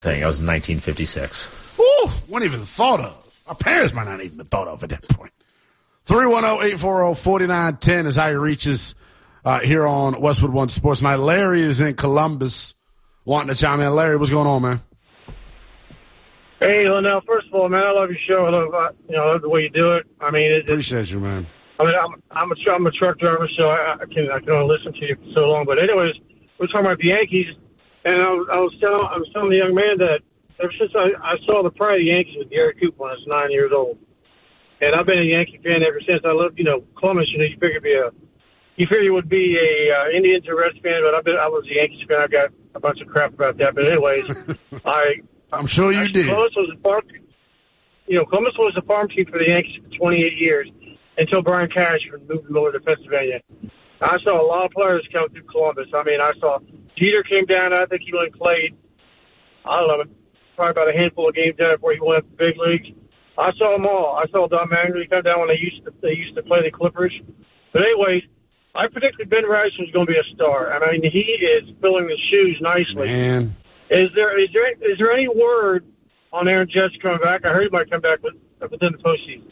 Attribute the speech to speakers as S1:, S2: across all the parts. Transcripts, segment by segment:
S1: thing. I was in 1956.
S2: Ooh, wasn't even thought of. Our parents might not even have thought of at that point. 310-840-4910 is how you reach us here on Westwood One Sports Night. Larry is in Columbus wanting to chime in. Larry, what's going on, man?
S3: Hey, Linnell, first of all, man, I love your show. I love, love the way you do it. I mean,
S2: Appreciate you, man.
S3: I mean, I'm a truck driver, so I can only listen to you for so long. But anyways, we're talking about the Yankees, and I was telling the young man that ever since I saw the pride of the Yankees with Gary Cooper when I was 9 years old, and I've been a Yankee fan ever since. I love, Columbus. You figured you would be a Indians or Reds fan, but I was a Yankees fan. I got a bunch of crap about that. But anyways,
S2: I'm sure you did.
S3: Columbus was a farm team for the Yankees for 28 years until Brian Cashman moved them over to Pennsylvania. I saw a lot of players come through Columbus. I mean, I saw Jeter came down. I think he only played, I don't know, probably about a handful of games down before he went up to the big leagues. I saw them all. I saw Don Mattingly come down when they used to play the Clippers. But anyways, I predicted Ben Rice was going to be a star. I mean, he is filling the shoes nicely.
S2: Man.
S3: Is there any word on Aaron Judge coming back? I heard he might come back within the postseason.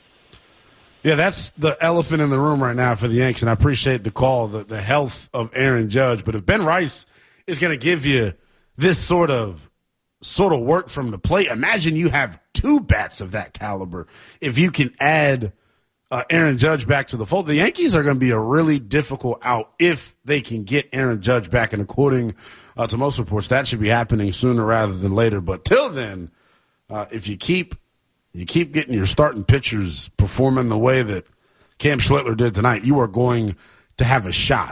S2: Yeah, that's the elephant in the room right now for the Yankees, and I appreciate the call, the health of Aaron Judge. But if Ben Rice is going to give you this sort of work from the plate, imagine you have two bats of that caliber. If you can add Aaron Judge back to the fold, the Yankees are going to be a really difficult out if they can get Aaron Judge back. And according to most reports, that should be happening sooner rather than later. But till then, if you keep getting your starting pitchers performing the way that Cam Schlittler did tonight, you are going to have a shot.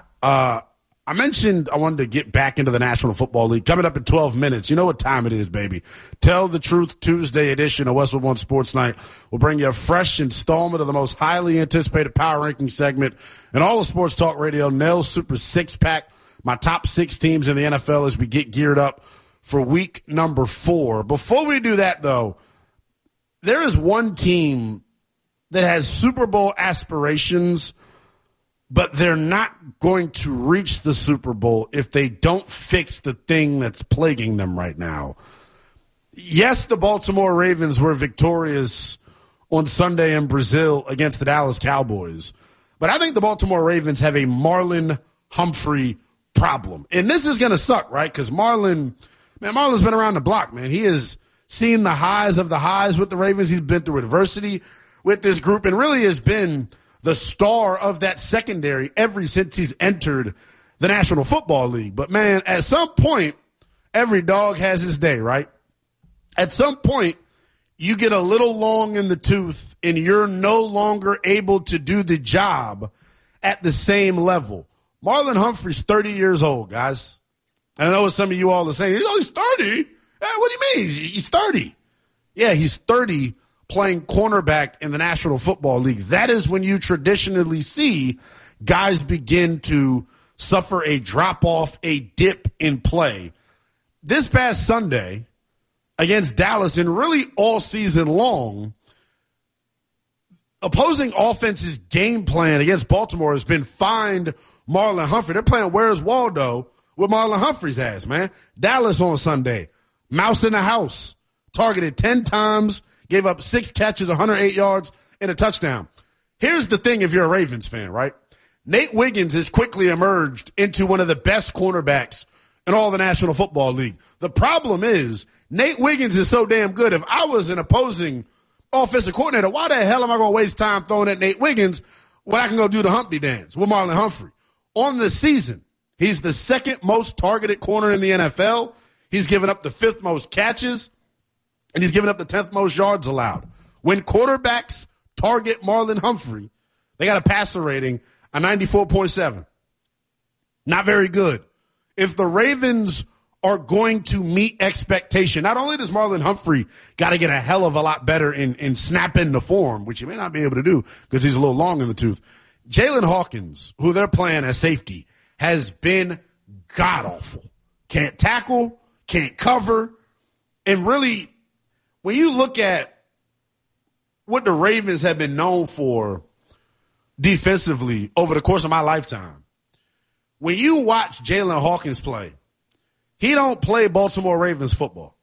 S2: I mentioned I wanted to get back into the National Football League. Coming up in 12 minutes. You know what time it is, baby. Tell the Truth Tuesday edition of Westwood One Sports Night will bring you a fresh installment of the most highly anticipated power ranking segment in all of sports talk radio, Nell's Super Six-Pack. My top 6 teams in the NFL as we get geared up for week number 4. Before we do that, though, there is one team that has Super Bowl aspirations, but they're not going to reach the Super Bowl if they don't fix the thing that's plaguing them right now. Yes, the Baltimore Ravens were victorious on Sunday in Brazil against the Dallas Cowboys, but I think the Baltimore Ravens have a Marlon Humphrey problem. And this is going to suck, right? Because Marlon's been around the block, man. He has seen the highs of the highs with the Ravens. He's been through adversity with this group and really has been the star of that secondary ever since he's entered the National Football League. But, man, at some point, every dog has his day, right? At some point, you get a little long in the tooth and you're no longer able to do the job at the same level. Marlon Humphrey's 30 years old, guys. And I know what some of you all are saying. He's 30? What do you mean? He's 30. Yeah, he's 30 playing cornerback in the National Football League. That is when you traditionally see guys begin to suffer a drop-off, a dip in play. This past Sunday against Dallas, and really all season long, opposing offense's game plan against Baltimore has been find Marlon Humphrey. They're playing Where's Waldo with Marlon Humphrey's ass, man. Dallas on Sunday, mouse in the house, targeted 10 times, gave up 6 catches, 108 yards, and a touchdown. Here's the thing if you're a Ravens fan, right? Nate Wiggins has quickly emerged into one of the best cornerbacks in all the National Football League. The problem is Nate Wiggins is so damn good. If I was an opposing offensive coordinator, why the hell am I going to waste time throwing at Nate Wiggins when I can go do the Humpty dance with Marlon Humphrey? On the season, he's the 2nd most targeted corner in the NFL. He's given up the 5th most catches. And he's given up the 10th most yards allowed. When quarterbacks target Marlon Humphrey, they got a passer rating of 94.7. Not very good. If the Ravens are going to meet expectation, not only does Marlon Humphrey got to get a hell of a lot better in snapping the form, which he may not be able to do because he's a little long in the tooth. Jalen Hawkins, who they're playing as safety, has been god-awful. Can't tackle, can't cover, and really – when you look at what the Ravens have been known for defensively over the course of my lifetime, when you watch Jalen Hawkins play, he don't play Baltimore Ravens football.